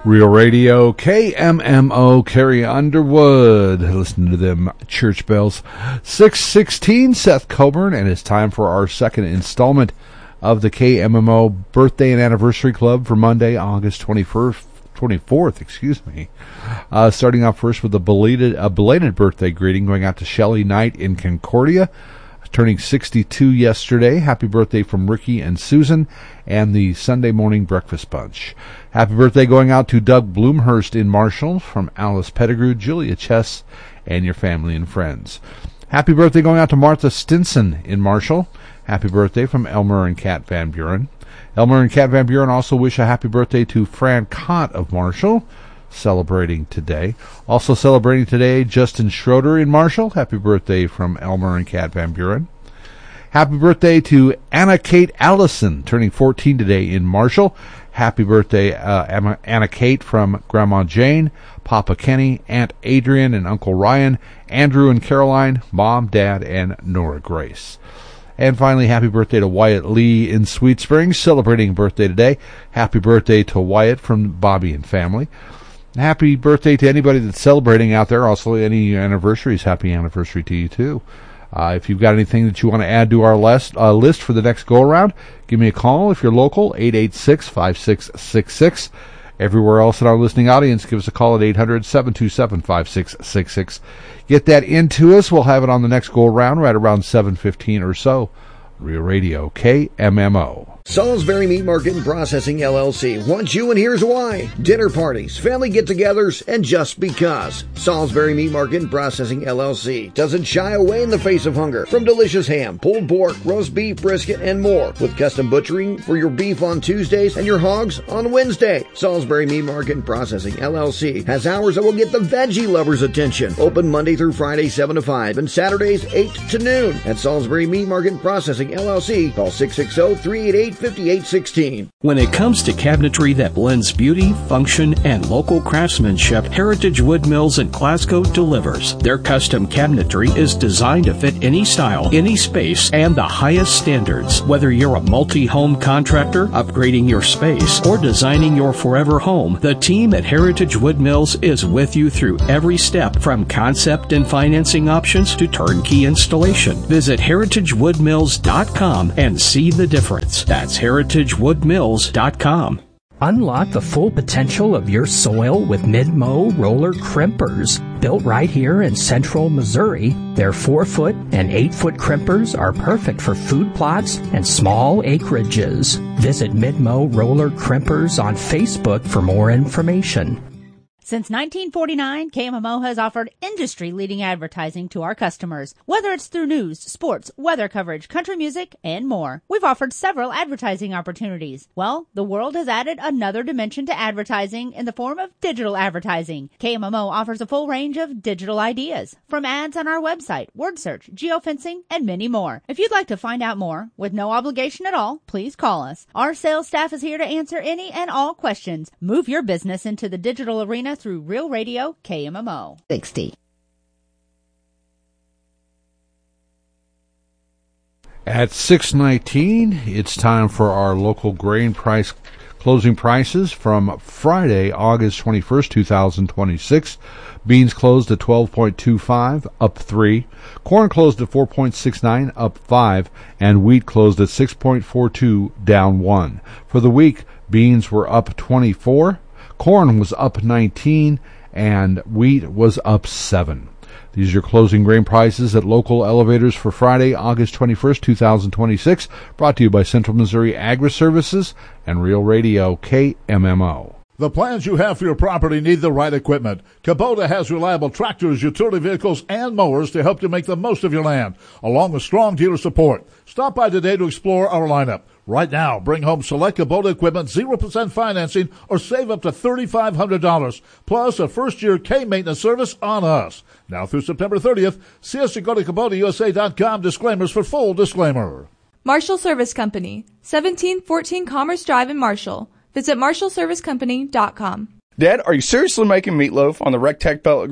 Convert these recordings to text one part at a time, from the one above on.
Real Radio, KMMO, Carrie Underwood. Listen to them church bells. 6:16, Seth Coburn, and it's time for our second installment of the KMMO Birthday and Anniversary Club for Monday, August 24th. Starting off first with a belated birthday greeting going out to Shelley Knight in Concordia, turning 62 yesterday. Happy birthday from Ricky and Susan and the Sunday Morning Breakfast Bunch. Happy birthday going out to Doug Bloomhurst in Marshall from Alice Pettigrew, Julia Chess, and your family and friends. Happy birthday going out to Martha Stinson in Marshall. Happy birthday from Elmer and Kat Van Buren. Elmer and Kat Van Buren also wish a happy birthday to Fran Cott of Marshall, celebrating today. Also celebrating today, Justin Schroeder in Marshall. Happy birthday from Elmer and Kat Van Buren. Happy birthday to Anna Kate Allison, turning 14 today in Marshall. Happy birthday, Anna Kate from Grandma Jane, Papa Kenny, Aunt Adrian, and Uncle Ryan, Andrew and Caroline, Mom, Dad, and Nora Grace. And finally, happy birthday to Wyatt Lee in Sweet Springs, celebrating birthday today. Happy birthday to Wyatt from Bobby and family. Happy birthday to anybody that's celebrating out there. Also, any anniversaries, happy anniversary to you, too. If you've got anything that you want to add to our list for the next go-around, give me a call if you're local, 886-5666. Everywhere else in our listening audience, give us a call at 800-727-5666. Get that into us. We'll have it on the next go-around right around 7:15 or so. Real Radio, KMMO. Salisbury Meat Market and Processing, LLC wants you, and here's why. Dinner parties, family get-togethers, and just because. Salisbury Meat Market and Processing, LLC doesn't shy away in the face of hunger. From delicious ham, pulled pork, roast beef, brisket, and more. With custom butchering for your beef on Tuesdays and your hogs on Wednesday. Salisbury Meat Market and Processing, LLC has hours that will get the veggie lovers' attention. Open Monday through Friday, 7 to 5, and Saturdays, 8 to noon. At Salisbury Meat Market and Processing, LLC, call 660-388-5816. When it comes to cabinetry that blends beauty, function, and local craftsmanship, Heritage Wood Mills in Glasgow delivers. Their custom cabinetry is designed to fit any style, any space, and the highest standards. Whether you're a multi-home contractor, upgrading your space, or designing your forever home, the team at Heritage Wood Mills is with you through every step, from concept and financing options to turnkey installation. Visit heritagewoodmills.com and see the difference. That's heritagewoodmills.com. Unlock the full potential of your soil with Mid-Mow roller crimpers. Built right here in central Missouri, their 4-foot and 8-foot crimpers are perfect for food plots and small acreages. Visit Mid-Mow roller crimpers on Facebook for more information. Since 1949, KMMO has offered industry-leading advertising to our customers, whether it's through news, sports, weather coverage, country music, and more. We've offered several advertising opportunities. Well, the world has added another dimension to advertising in the form of digital advertising. KMMO offers a full range of digital ideas, from ads on our website, word search, geofencing, and many more. If you'd like to find out more, with no obligation at all, please call us. Our sales staff is here to answer any and all questions. Move your business into the digital arena through Real Radio, KMMO 60. At 6:19, it's time for our local grain price closing prices from Friday, August 21st, 2026. Beans closed at 12.25, up 3. Corn closed at 4.69, up 5. And wheat closed at 6.42, down 1. For the week, beans were up 24. Corn was up 19, and wheat was up 7. These are your closing grain prices at local elevators for Friday, August 21st, 2026, brought to you by Central Missouri Agri-Services and Real Radio KMMO. The plans you have for your property need the right equipment. Kubota has reliable tractors, utility vehicles, and mowers to help you make the most of your land, along with strong dealer support. Stop by today to explore our lineup. Right now, bring home select Kubota equipment, 0% financing, or save up to $3,500, plus a first-year K-maintenance service on us. Now through September 30th, see us at go to KubotaUSA.com. Disclaimers for full disclaimer. Marshall Service Company, 1714 Commerce Drive in Marshall. Visit marshallservicecompany.com. Dad, are you seriously making meatloaf on the Rectech pellet grill?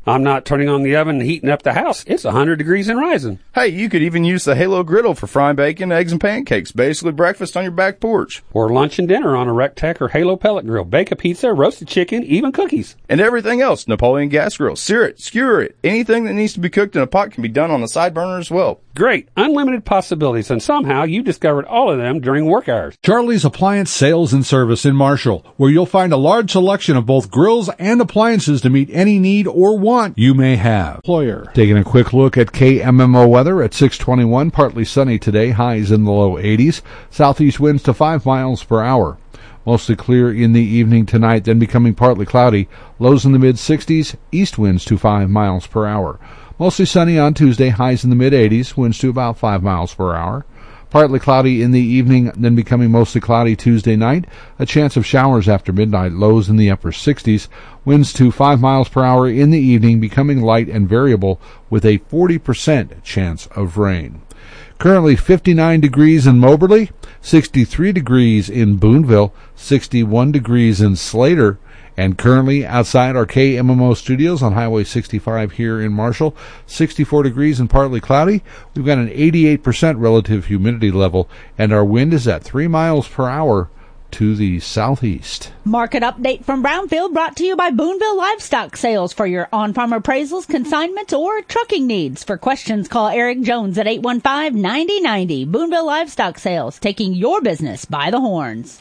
I'm not turning on the oven and heating up the house. It's 100 degrees and rising. Hey, you could even use the Halo griddle for frying bacon, eggs, and pancakes. Basically breakfast on your back porch. Or lunch and dinner on a Rectech or Halo pellet grill. Bake a pizza, roast a chicken, even cookies. And everything else. Napoleon gas grill. Sear it, skewer it. Anything that needs to be cooked in a pot can be done on the side burner as well. Great. Unlimited possibilities. And somehow you discovered all of them during work hours. Charlie's Appliance Sales and Service in Marshall, where you'll find a large selection of both grills and appliances to meet any need or want you may have. Employer. Taking a quick look at KMMO weather at 6:21. Partly sunny today. Highs in the low 80s. Southeast winds to 5 miles per hour. Mostly clear in the evening tonight, then becoming partly cloudy. Lows in the mid-60s. East winds to 5 miles per hour. Mostly sunny on Tuesday. Highs in the mid-80s. Winds to about 5 miles per hour. Partly cloudy in the evening, then becoming mostly cloudy Tuesday night. A chance of showers after midnight. Lows in the upper 60s. Winds to 5 miles per hour in the evening, becoming light and variable with a 40% chance of rain. Currently 59 degrees in Moberly, 63 degrees in Boonville, 61 degrees in Slater, and currently outside our KMMO studios on Highway 65 here in Marshall, 64 degrees and partly cloudy. We've got an 88% relative humidity level, and our wind is at 3 miles per hour to the southeast. Market update from Brownfield brought to you by Boonville Livestock Sales for your on-farm appraisals, consignments, or trucking needs. For questions, call Eric Jones at 815-9090. Boonville Livestock Sales, taking your business by the horns.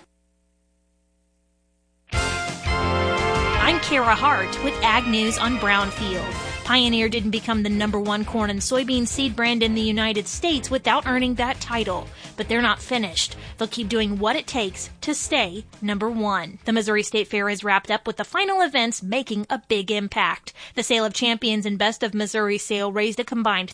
I'm Kara Hart with Ag News on Brownfield. Pioneer didn't become the #1 corn and soybean seed brand in the United States without earning that title. But they're not finished. They'll keep doing what it takes to stay #1. The Missouri State Fair is wrapped up with the final events making a big impact. The Sale of Champions and Best of Missouri sale raised a combined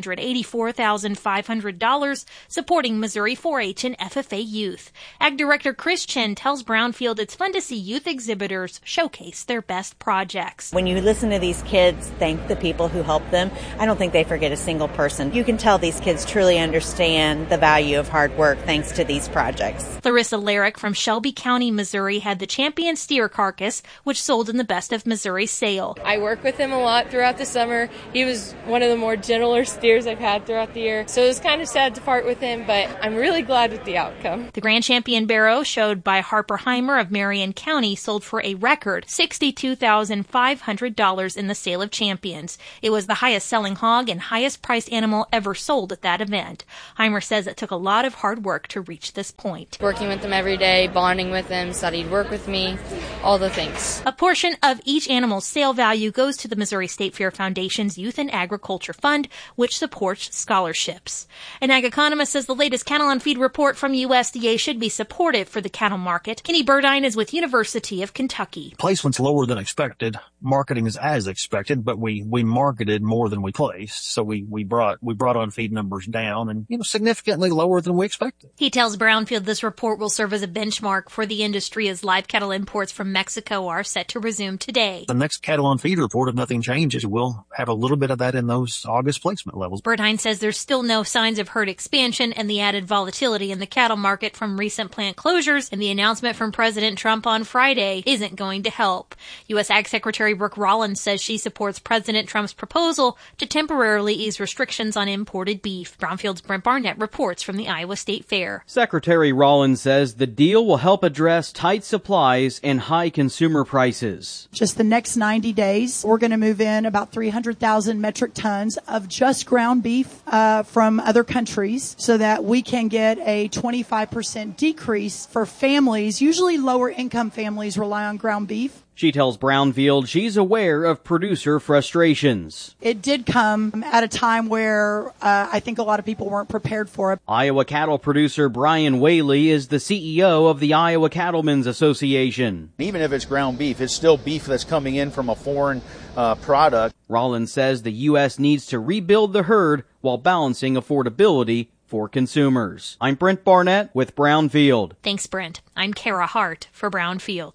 $384,500, supporting Missouri 4-H and FFA youth. Ag Director Chris Chen tells Brownfield it's fun to see youth exhibitors showcase their best projects. When you listen to these kids thank the people who help them, I don't think they forget a single person. You can tell these kids truly understand the value of hard work thanks to these projects. Larissa Larrick from Shelby County, Missouri had the champion steer carcass, which sold in the Best of Missouri sale. I work with him a lot throughout the summer. He was one of the more gentler steers I've had throughout the year, so it was kind of sad to part with him, but I'm really glad with the outcome. The Grand Champion Barrow, showed by Harper Heimer of Marion County, sold for a record $62,500 in the Sale of Champions. It was the highest selling hog and highest priced animal ever sold at that event. Heimer says it took a lot of hard work to reach this point. Working with him every day, bonding with him, so that he'd work with me, all the things. A portion of each animal's sale value goes to the Missouri State Fair Foundation's Youth and Agriculture Fund, which supports scholarships. An ag economist says the latest cattle on feed report from USDA should be supportive for the cattle market. Kenny Burdine is with University of Kentucky. Placement's lower than expected. Marketing is as expected, but we marketed more than we placed. So we brought on feed numbers down and, significantly lower than we expected. He tells Brownfield this report will serve as a benchmark for the industry as live cattle imports from Mexico are set to resume today. The next cattle on feed report, if nothing changes, we'll have a little bit of that in those August placement levels. Burdine says there's still no signs of herd expansion, and the added volatility in the cattle market from recent plant closures and the announcement from President Trump on Friday isn't going to help. U.S. Ag Secretary Brooke Rollins says she supports President Trump's proposal to temporarily ease restrictions on imported beef. Brownfield's Brent Barnett reports from the Iowa State Fair. Secretary Rollins says the deal will help address tight supplies and high consumer prices. Just the next 90 days, we're going to move in about 300,000 metric tons of just ground beef from other countries so that we can get a 25% decrease for families. Usually lower income families rely on ground beef. She tells Brownfield she's aware of producer frustrations. It did come at a time where I think a lot of people weren't prepared for it. Iowa cattle producer Brian Whaley is the CEO of the Iowa Cattlemen's Association. Even if it's ground beef, it's still beef that's coming in from a foreign product. Rollins says the U.S. needs to rebuild the herd while balancing affordability for consumers. I'm Brent Barnett with Brownfield. Thanks, Brent. I'm Kara Hart for Brownfield.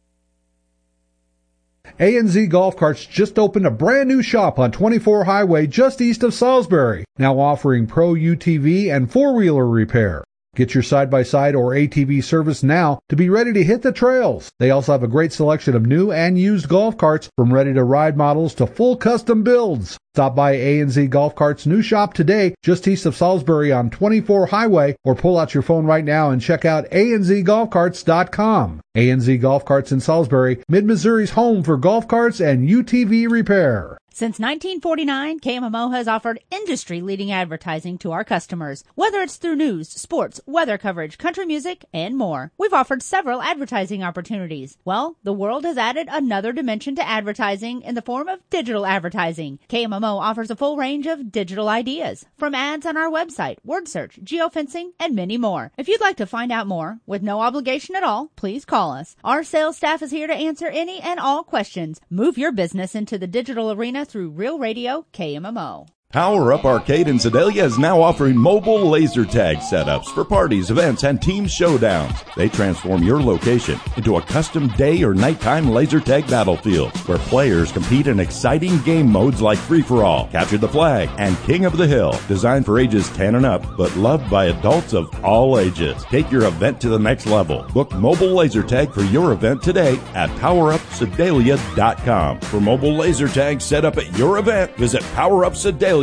A&Z Golf Carts just opened a brand new shop on 24 Highway just east of Salisbury, now offering pro UTV and four-wheeler repair. Get your side-by-side or ATV service now to be ready to hit the trails. They also have a great selection of new and used golf carts, from ready-to-ride models to full custom builds. Stop by A&Z Golf Carts' new shop today, just east of Salisbury on 24 Highway, or pull out your phone right now and check out anzgolfcarts.com. A&Z Golf Carts in Salisbury, Mid-Missouri's home for golf carts and UTV repair. Since 1949, KMMO has offered industry-leading advertising to our customers, whether it's through news, sports, weather coverage, country music, and more. We've offered several advertising opportunities. Well, the world has added another dimension to advertising in the form of digital advertising. KMMO offers a full range of digital ideas, from ads on our website, word search, geofencing, and many more. If you'd like to find out more, with no obligation at all, please call us. Our sales staff is here to answer any and all questions. Move your business into the digital arena through Real Radio KMMO. Power Up Arcade in Sedalia is now offering mobile laser tag setups for parties, events, and team showdowns. They transform your location into a custom day or nighttime laser tag battlefield where players compete in exciting game modes like Free-for-All, Capture the Flag, and King of the Hill. Designed for ages 10 and up, but loved by adults of all ages. Take your event to the next level. Book mobile laser tag for your event today at PowerUpSedalia.com. For mobile laser tag set up at your event, visit PowerUpSedalia.com.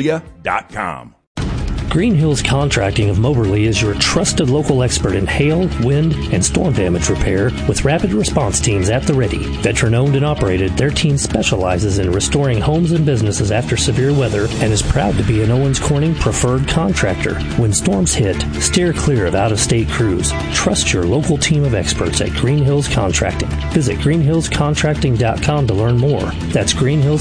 Green Hills Contracting of Moberly is your trusted local expert in hail, wind, and storm damage repair with rapid response teams at the ready. Veteran-owned and operated, their team specializes in restoring homes and businesses after severe weather and is proud to be an Owens Corning preferred contractor. When storms hit, steer clear of out-of-state crews. Trust your local team of experts at Green Hills Contracting. Visit greenhillscontracting.com to learn more. That's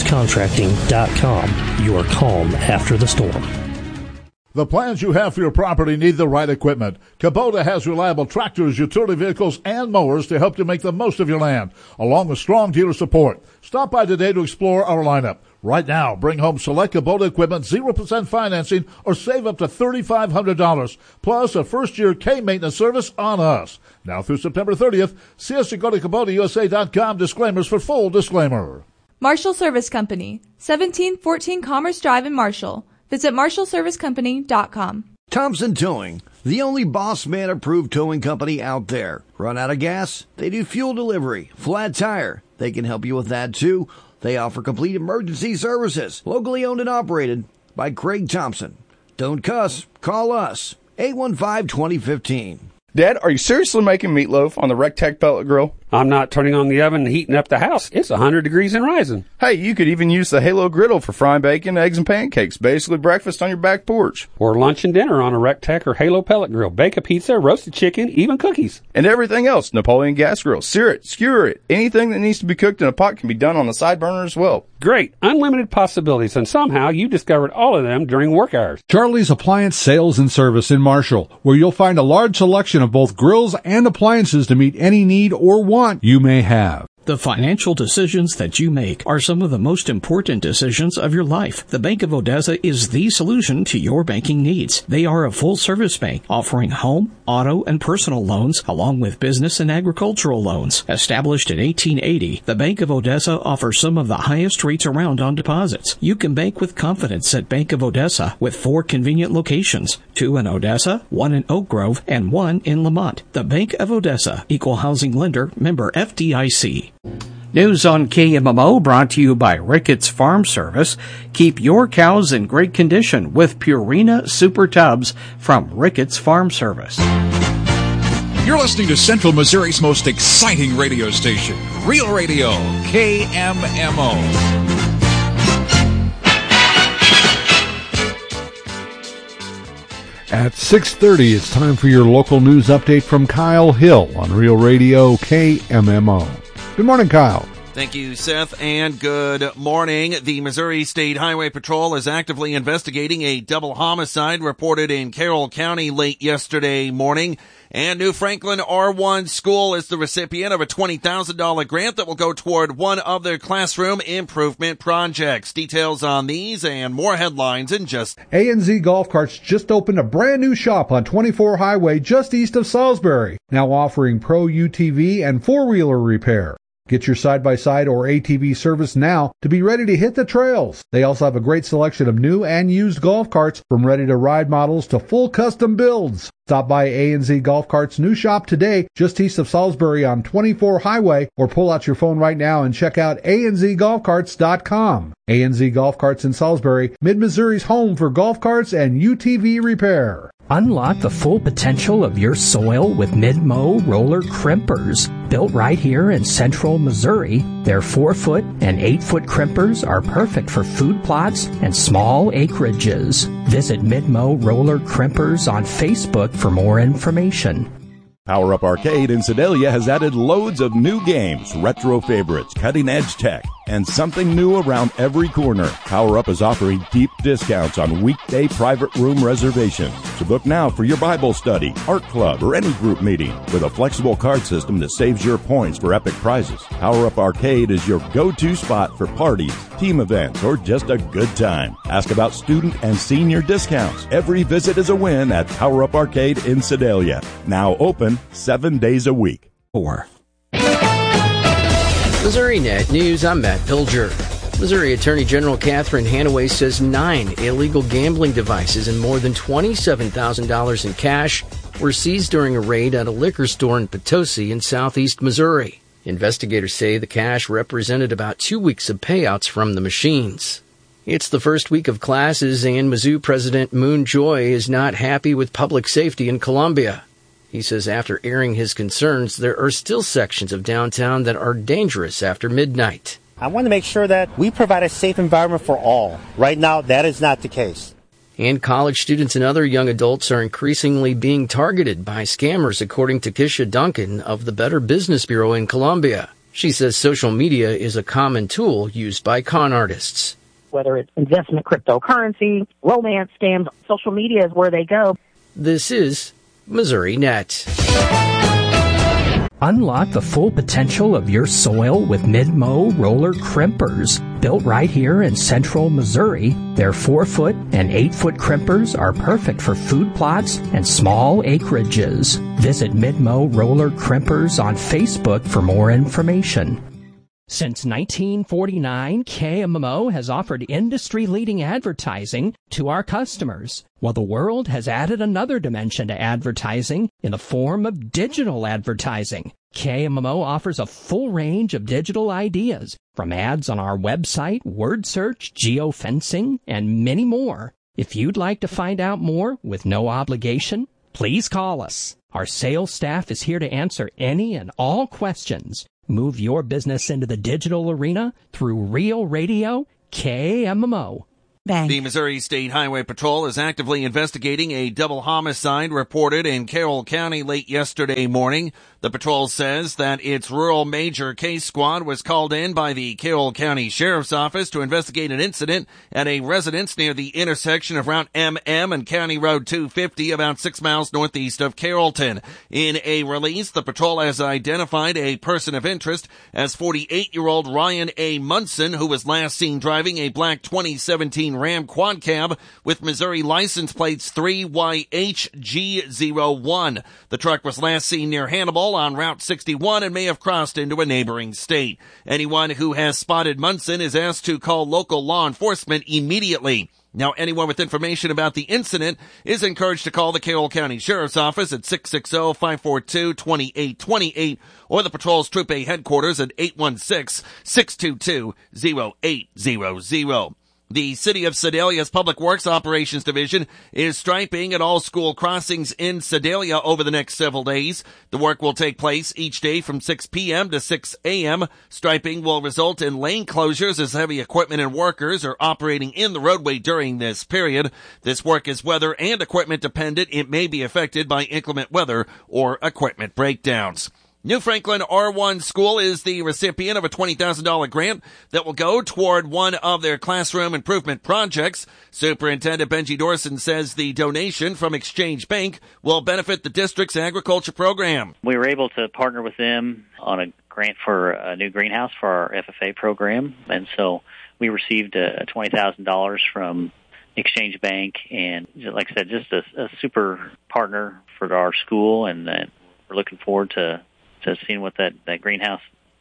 greenhillscontracting.com. Your calm after the storm. The plans you have for your property need the right equipment. Kubota has reliable tractors, utility vehicles, and mowers to help you make the most of your land, along with strong dealer support. Stop by today to explore our lineup. Right now, bring home select Kubota equipment, 0% financing, or save up to $3,500, plus a first-year K-maintenance service on us. Now through September 30th, see us at go to KubotaUSA.com. Disclaimers for full disclaimer. Marshall Service Company, 1714 Commerce Drive in Marshall. Visit MarshallServiceCompany.com. Thompson Towing, the only Boss Man approved towing company out there. Run out of gas? They do fuel delivery. Flat tire? They can help you with that too. They offer complete emergency services. Locally owned and operated by Craig Thompson. Don't cuss. Call us. 815-2015. Dad, are you seriously making meatloaf on the Rectech pellet grill? I'm not turning on the oven and heating up the house. It's 100 degrees and rising. Hey, you could even use the Halo griddle for frying bacon, eggs, and pancakes. Basically breakfast on your back porch. Or lunch and dinner on a Rectech or Halo pellet grill. Bake a pizza, roasted chicken, even cookies. And everything else. Napoleon gas grill. Sear it, skewer it. Anything that needs to be cooked in a pot can be done on the side burner as well. Great. Unlimited possibilities. And somehow you discovered all of them during work hours. Charlie's Appliance Sales and Service in Marshall, where you'll find a large selection of both grills and appliances to meet any need or want you may have. The financial decisions that you make are some of the most important decisions of your life. The Bank of Odessa is the solution to your banking needs. They are a full-service bank offering home, auto, and personal loans, along with business and agricultural loans. Established in 1880, the Bank of Odessa offers some of the highest rates around on deposits. You can bank with confidence at Bank of Odessa with 4 convenient locations, 2 in Odessa, 1 in Oak Grove, and 1 in Lamont. The Bank of Odessa, Equal Housing Lender, member FDIC. News on KMMO brought to you by Ricketts Farm Service. Keep your cows in great condition with Purina Super Tubs from Ricketts Farm Service. You're listening to Central Missouri's most exciting radio station, Real Radio, KMMO. At 6:30, it's time for your local news update from Kyle Hill on Real Radio KMMO. Good morning, Kyle. Thank you, Seth, and good morning. The Missouri State Highway Patrol is actively investigating a double homicide reported in Carroll County late yesterday morning. And New Franklin R1 School is the recipient of a $20,000 grant that will go toward one of their classroom improvement projects. Details on these and more headlines in just... A&Z Golf Carts just opened a brand new shop on 24 Highway just east of Salisbury, now offering pro UTV and four-wheeler repair. Get your side-by-side or ATV service now to be ready to hit the trails. They also have a great selection of new and used golf carts, from ready-to-ride models to full custom builds. Stop by A&Z Golf Carts' new shop today, just east of Salisbury on 24 Highway, or pull out your phone right now and check out anzgolfcarts.com. A&Z Golf Carts in Salisbury, Mid-Missouri's home for golf carts and UTV repair. Unlock the full potential of your soil with Mid-Mow roller crimpers. Built right here in central Missouri, their 4-foot and 8-foot crimpers are perfect for food plots and small acreages. Visit Mid-Mow roller crimpers on Facebook for more information. Power Up Arcade in Sedalia has added loads of new games, retro favorites, cutting-edge tech, and something new around every corner. Power Up is offering deep discounts on weekday private room reservations. So book now for your Bible study, art club, or any group meeting with a flexible card system that saves your points for epic prizes. Power Up Arcade is your go-to spot for parties, team events, or just a good time. Ask about student and senior discounts. Every visit is a win at Power Up Arcade in Sedalia. Now open 7 days a week. Missouri Net News, I'm Matt Pilger. Missouri Attorney General Catherine Hanaway says 9 illegal gambling devices and more than $27,000 in cash were seized during a raid at a liquor store in Potosi in southeast Missouri. Investigators say the cash represented about 2 weeks of payouts from the machines. It's the first week of classes, and Mizzou President Moon Joy is not happy with public safety in Columbia. He says after airing his concerns, there are still sections of downtown that are dangerous after midnight. I want to make sure that we provide a safe environment for all. Right now, that is not the case. And college students and other young adults are increasingly being targeted by scammers, according to Kisha Duncan of the Better Business Bureau in Columbia. She says social media is a common tool used by con artists. Whether it's investment cryptocurrency, romance scams, social media is where they go. This is Missouri Net. Unlock the full potential of your soil with Mid-Mow roller crimpers. Built right here in central Missouri, their 4-foot and 8-foot crimpers are perfect for food plots and small acreages. Visit Mid-Mow roller crimpers on Facebook for more information. Since 1949, KMMO has offered industry-leading advertising to our customers, while the world has added another dimension to advertising in the form of digital advertising. KMMO offers a full range of digital ideas, from ads on our website, word search, geofencing, and many more. If you'd like to find out more with no obligation, please call us. Our sales staff is here to answer any and all questions. Move your business into the digital arena through Real Radio KMMO. Bang. The Missouri State Highway Patrol is actively investigating a double homicide reported in Carroll County late yesterday morning. The patrol says that its rural major case squad was called in by the Carroll County Sheriff's Office to investigate an incident at a residence near the intersection of Route MM and County Road 250 about 6 miles northeast of Carrollton. In a release, the patrol has identified a person of interest as 48-year-old Ryan A. Munson, who was last seen driving a black 2017 Ram Quad Cab with Missouri license plates 3YHG01. The truck was last seen near Hannibal on Route 61 and may have crossed into a neighboring state. Anyone who has spotted Munson is asked to call local law enforcement immediately. Now, anyone with information about the incident is encouraged to call the Carroll County Sheriff's Office at 660-542-2828 or the patrol's Troop A headquarters at 816-622-0800. The City of Sedalia's Public Works Operations Division is striping at all school crossings in Sedalia over the next several days. The work will take place each day from 6 p.m. to 6 a.m. Striping will result in lane closures as heavy equipment and workers are operating in the roadway during this period. This work is weather and equipment dependent. It may be affected by inclement weather or equipment breakdowns. New Franklin R1 School is the recipient of a $20,000 grant that will go toward one of their classroom improvement projects. Superintendent Benji Dorson says the donation from Exchange Bank will benefit the district's agriculture program. We were able to partner with them on a grant for a new greenhouse for our FFA program, and so we received $20,000 from Exchange Bank, and like I said, just a super partner for our school, and we're looking forward to seeing what that greenhouse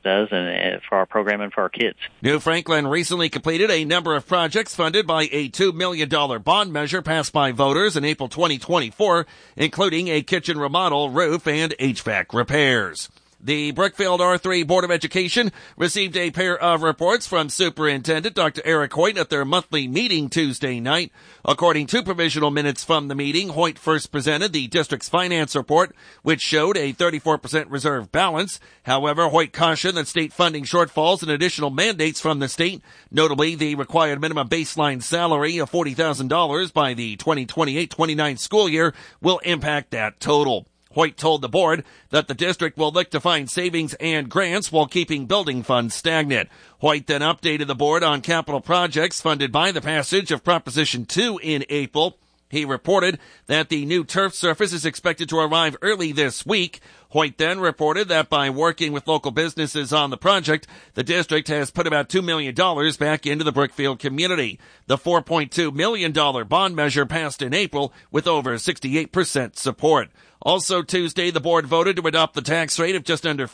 does and for our program and for our kids. New Franklin recently completed a number of projects funded by a $2 million bond measure passed by voters in April 2024, including a kitchen remodel, roof, and HVAC repairs. The Brookfield R3 Board of Education received a pair of reports from Superintendent Dr. Eric Hoyt at their monthly meeting Tuesday night. According to provisional minutes from the meeting, Hoyt first presented the district's finance report, which showed a 34% reserve balance. However, Hoyt cautioned that state funding shortfalls and additional mandates from the state, notably the required minimum baseline salary of $40,000 by the 2028-29 school year, will impact that total. Hoyt told the board that the district will look to find savings and grants while keeping building funds stagnant. Hoyt then updated the board on capital projects funded by the passage of Proposition 2 in April. He reported that the new turf surface is expected to arrive early this week. Hoyt then reported that by working with local businesses on the project, the district has put about $2 million back into the Brookfield community. The $4.2 million bond measure passed in April with over 68% support. Also Tuesday, the board voted to adopt the tax rate of just under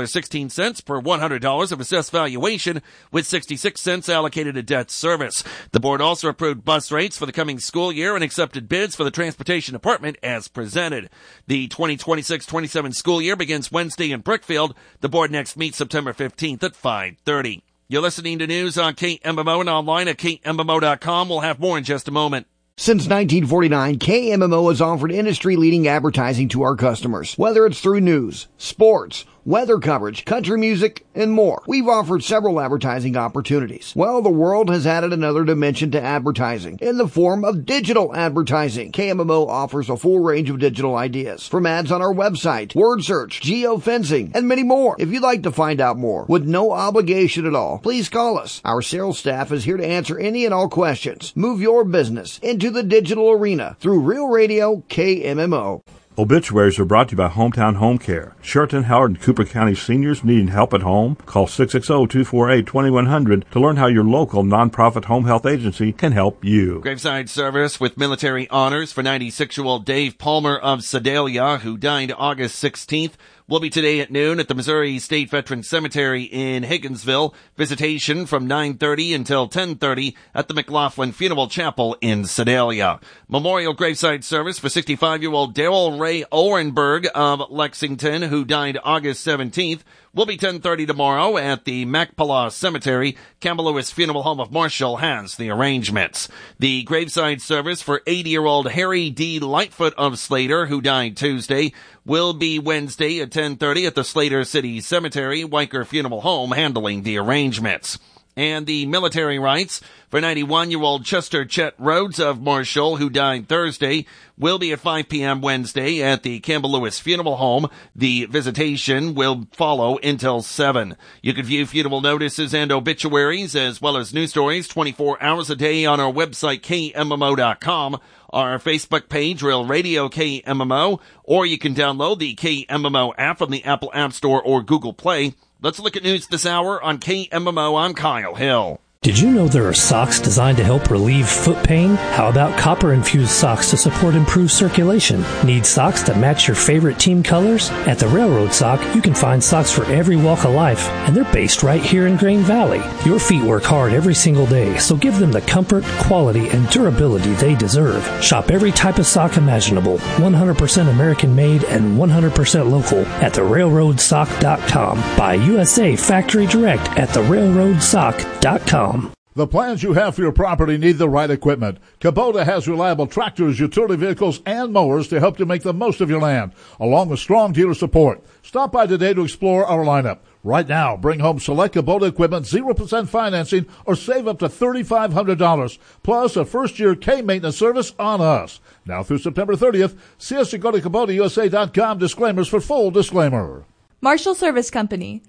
$5.16 per $100 of assessed valuation, with 66 cents allocated to debt service. The board also approved bus rates for the coming school year and accepted bids for the transportation department as presented. The 2026-27 school year begins Wednesday in Brookfield. The board next meets September 15th at 5:30. You're listening to news on KMMO and online at KMMO.com. We'll have more in just a moment. Since 1949, KMMO has offered industry-leading advertising to our customers. Whether it's through news, sports, weather coverage, country music, and more. We've offered several advertising opportunities. Well, the world has added another dimension to advertising in the form of digital advertising. KMMO offers a full range of digital ideas, from ads on our website, word search, geofencing, and many more. If you'd like to find out more, with no obligation at all, please call us. Our sales staff is here to answer any and all questions. Move your business into the digital arena through Real Radio KMMO. Obituaries are brought to you by Hometown Home Care. Sheraton, Howard, and Cooper County seniors needing help at home? Call 660-248-2100 to learn how your local nonprofit home health agency can help you. Graveside service with military honors for 96-year-old Dave Palmer of Sedalia, who died August 16th. Will be today at noon at the Missouri State Veterans Cemetery in Higginsville. Visitation from 9:30 until 10:30 at the McLaughlin Funeral Chapel in Sedalia. Memorial graveside service for 65-year-old Darrell Ray Orenberg of Lexington, who died August 17th. Will be 10:30 tomorrow at the Macpala Cemetery. Campbell Lewis Funeral Home of Marshall has the arrangements. The graveside service for 80-year-old Harry D. Lightfoot of Slater, who died Tuesday, will be Wednesday at 10:30 at the Slater City Cemetery. Weicker Funeral Home handling the arrangements. And the military rites for 91-year-old Chester Chet Rhodes of Marshall, who died Thursday, will be at 5 p.m. Wednesday at the Campbell Lewis Funeral Home. The visitation will follow until 7. You can view funeral notices and obituaries as well as news stories 24 hours a day on our website, KMMO.com, our Facebook page, Real Radio KMMO, or you can download the KMMO app from the Apple App Store or Google Play. Let's look at news this hour on KMMO. I'm Kyle Hill. Did you know there are socks designed to help relieve foot pain? How about copper-infused socks to support improved circulation? Need socks that match your favorite team colors? At the Railroad Sock, you can find socks for every walk of life, and they're based right here in Grain Valley. Your feet work hard every single day, so give them the comfort, quality, and durability they deserve. Shop every type of sock imaginable, 100% American-made and 100% local at therailroadsock.com. Buy USA Factory Direct at therailroadsock.com. The plans you have for your property need the right equipment. Kubota has reliable tractors, utility vehicles, and mowers to help you make the most of your land, along with strong dealer support. Stop by today to explore our lineup. Right now, bring home select Kubota equipment, 0% financing, or save up to $3,500, plus a first-year K-maintenance service on us. Now through September 30th, see us at go to KubotaUSA.com. Disclaimers for full disclaimer. Marshall Service Company,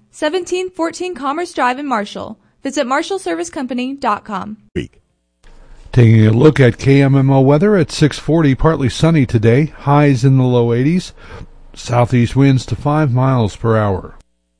1714 Commerce Drive in Marshall. Visit MarshallServiceCompany.com. Taking a look at KMMO weather at 6:40, partly sunny today, highs in the low 80s, southeast winds to 5 miles per hour.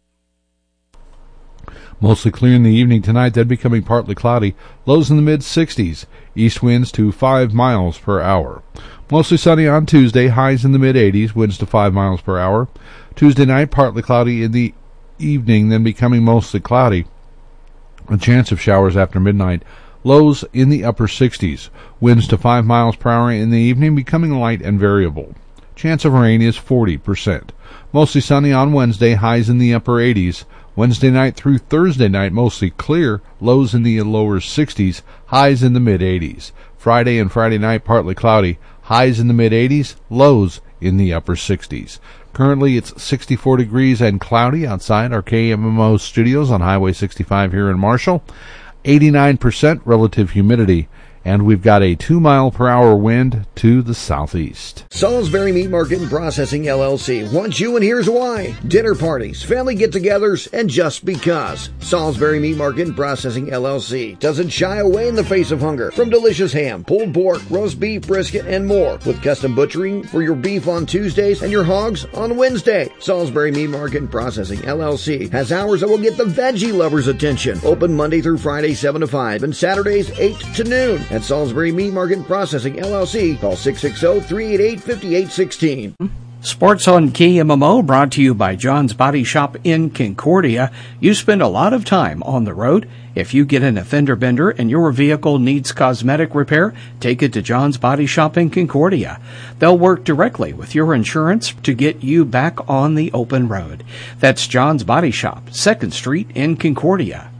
Mostly clear in the evening tonight, then becoming partly cloudy, lows in the mid-60s, east winds to 5 miles per hour. Mostly sunny on Tuesday, highs in the mid-80s, winds to 5 miles per hour. Tuesday night, partly cloudy in the evening, then becoming mostly cloudy. A chance of showers after midnight. Lows in the upper 60s. Winds to 5 miles per hour in the evening, becoming light and variable. Chance of rain is 40%. Mostly sunny on Wednesday, highs in the upper 80s. Wednesday night through Thursday night, mostly clear, lows in the lower 60s, highs in the mid-80s. Friday and Friday night, partly cloudy, highs in the mid-80s, lows in the upper 60s. Currently, it's 64 degrees and cloudy outside our KMMO studios on Highway 65 here in Marshall. 89% relative humidity. And we've got a 2-mile-per-hour wind to the southeast. Salisbury Meat Market and Processing LLC wants you, and here's why. Dinner parties, family get-togethers, and just because. Salisbury Meat Market and Processing LLC doesn't shy away in the face of hunger. From delicious ham, pulled pork, roast beef, brisket, and more. With custom butchering for your beef on Tuesdays and your hogs on Wednesday. Salisbury Meat Market and Processing LLC has hours that will get the veggie lovers' attention. Open Monday through Friday 7 to 5 and Saturdays 8 to noon. At Salisbury Meat Market and Processing LLC, call 660-388-5816. Sports on KMMO brought to you by John's Body Shop in Concordia. You spend a lot of time on the road. If you get in a fender bender and your vehicle needs cosmetic repair, take it to John's Body Shop in Concordia. They'll work directly with your insurance to get you back on the open road. That's John's Body Shop, 2nd Street in Concordia.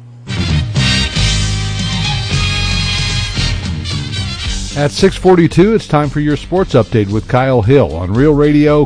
At 6:42, it's time for your sports update with Kyle Hill on Real Radio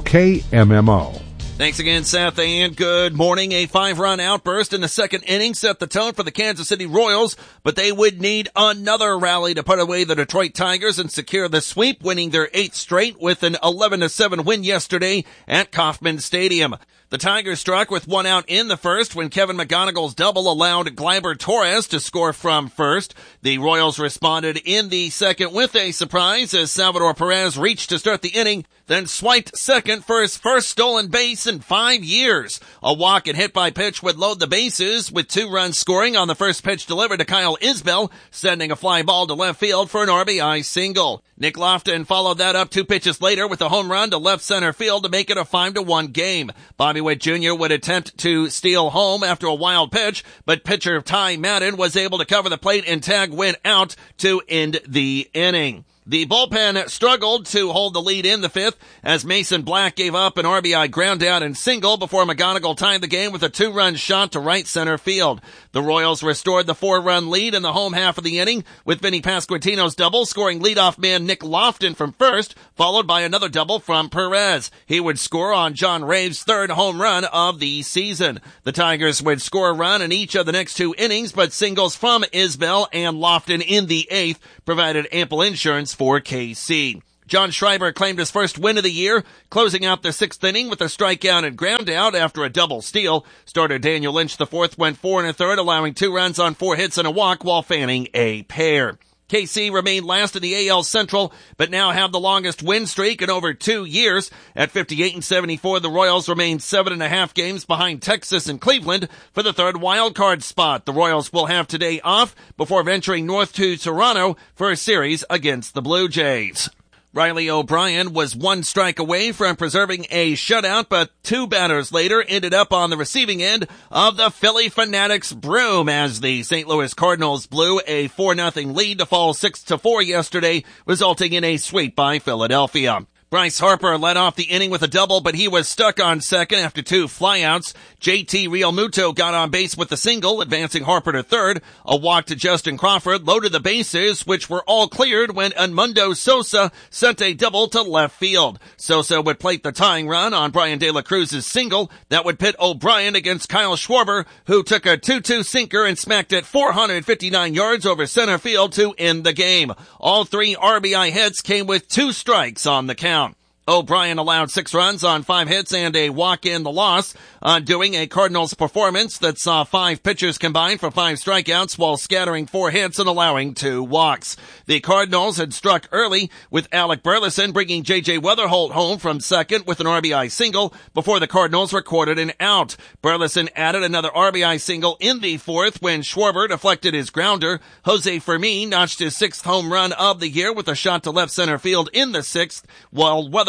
KMMO. Thanks again, Seth, and good morning. A 5-run outburst in the second inning set the tone for the Kansas City Royals, but they would need another rally to put away the Detroit Tigers and secure the sweep, winning their 8th straight with an 11-7 win yesterday at Kauffman Stadium. The Tigers struck with 1 out in the first when Kevin McGonigal's double allowed Gleyber Torres to score from first. The Royals responded in the second with a surprise as Salvador Perez reached to start the inning, then swiped second for his first stolen base in 5 years. A walk and hit by pitch would load the bases with 2 runs scoring on the first pitch delivered to Kyle Isbell, sending a fly ball to left field for an RBI single. Nick Lofton followed that up 2 pitches later with a home run to left center field to make it a 5-1 game. Bobby Witt Jr. would attempt to steal home after a wild pitch, but pitcher Ty Madden was able to cover the plate and tag Witt out to end the inning. The bullpen struggled to hold the lead in the 5th as Mason Black gave up an RBI ground out and single before McGonigal tied the game with a 2-run shot to right center field. The Royals restored the 4-run lead in the home half of the inning with Vinny Pasquantino's double, scoring leadoff man Nick Lofton from first, followed by another double from Perez. He would score on John Rave's 3rd home run of the season. The Tigers would score a run in each of the next 2 innings, but singles from Isbell and Lofton in the 8th provided ample insurance for KC. John Schreiber claimed his first win of the year, closing out the 6th inning with a strikeout and ground out after a double steal. Starter Daniel Lynch IV went 4 1/3, allowing 2 runs on 4 hits and a walk while fanning a pair. KC remained last in the AL Central, but now have the longest win streak in over 2 years. At 58-74, the Royals remain 7.5 games behind Texas and Cleveland for the 3rd wild card spot. The Royals will have today off before venturing north to Toronto for a series against the Blue Jays. Riley O'Brien was 1 strike away from preserving a shutout, but 2 batters later ended up on the receiving end of the Phillie Fanatics' broom as the St. Louis Cardinals blew a 4-0 lead to fall 6-4 yesterday, resulting in a sweep by Philadelphia. Bryce Harper led off the inning with a double, but he was stuck on second after 2 flyouts. JT Realmuto got on base with the single, advancing Harper to third. A walk to Justin Crawford loaded the bases, which were all cleared when Edmundo Sosa sent a double to left field. Sosa would plate the tying run on Brian De La Cruz's single. That would pit O'Brien against Kyle Schwarber, who took a 2-2 sinker and smacked it 459 yards over center field to end the game. All 3 RBI hits came with 2 strikes on the count. O'Brien allowed 6 runs on 5 hits and a walk in the loss, undoing a Cardinals performance that saw 5 pitchers combined for 5 strikeouts while scattering 4 hits and allowing 2 walks. The Cardinals had struck early with Alec Burleson bringing J.J. Weatherholt home from second with an RBI single before the Cardinals recorded an out. Burleson added another RBI single in the 4th when Schwarber deflected his grounder. Jose Fermin notched his 6th home run of the year with a shot to left center field in the 6th, while Weatherholt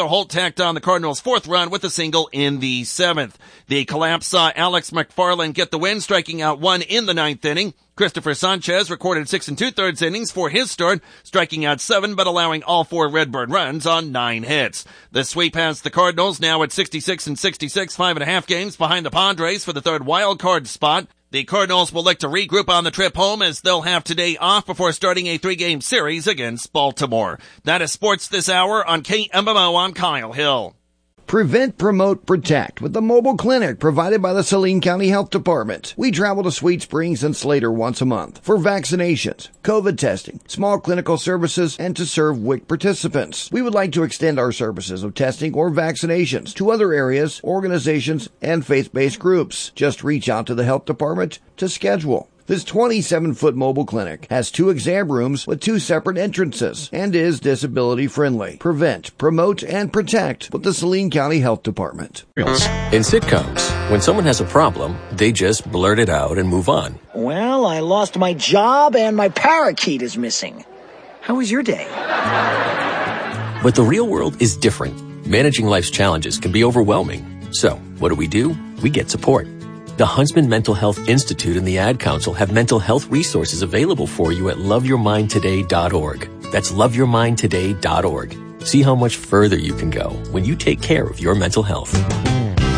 Tyler Holt tacked on the Cardinals' fourth run with a single in the seventh. The collapse saw Alex McFarland get the win, striking out one in the ninth inning. Christopher Sanchez recorded 6 2/3 innings for his start, striking out 7 but allowing all 4 Redbird runs on 9 hits. The sweep has the Cardinals now at 66 and 66, 5.5 games behind the Padres for the third wild card spot. The Cardinals will look to regroup on the trip home as they'll have today off before starting a 3-game series against Baltimore. That is sports this hour on KMMO. I'm Kyle Hill. Prevent, promote, protect with the mobile clinic provided by the Saline County Health Department. We travel to Sweet Springs and Slater once a month for vaccinations, COVID testing, small clinical services, and to serve WIC participants. We would like to extend our services of testing or vaccinations to other areas, organizations, and faith-based groups. Just reach out to the health department to schedule. This 27-foot mobile clinic has 2 exam rooms with 2 separate entrances and is disability friendly. Prevent, promote, and protect with the Saline County Health Department. In sitcoms, when someone has a problem, they just blurt it out and move on. Well, I lost my job and my parakeet is missing. How was your day? But the real world is different. Managing life's challenges can be overwhelming. So, what do? We get support. The Huntsman Mental Health Institute and the Ad Council have mental health resources available for you at loveyourmindtoday.org. That's loveyourmindtoday.org. See how much further you can go when you take care of your mental health.